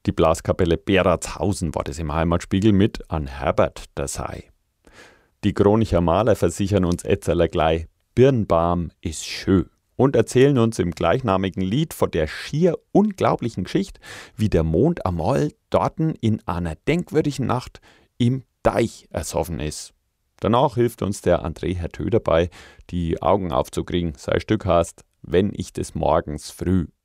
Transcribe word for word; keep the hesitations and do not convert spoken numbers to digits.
Die Blaskapelle Beratshausen war das im Heimatspiegel mit an Herbert der sei. Die Kronicher Maler versichern uns etzerler gleich, Birnbaum ist schön und erzählen uns im gleichnamigen Lied von der schier unglaublichen Geschichte, wie der Mond einmal dorten in einer denkwürdigen Nacht im Deich ersoffen ist. Danach hilft uns der André Hertö dabei, die Augen aufzukriegen. Sein Stück heißt »Wenn ich des Morgens früh«.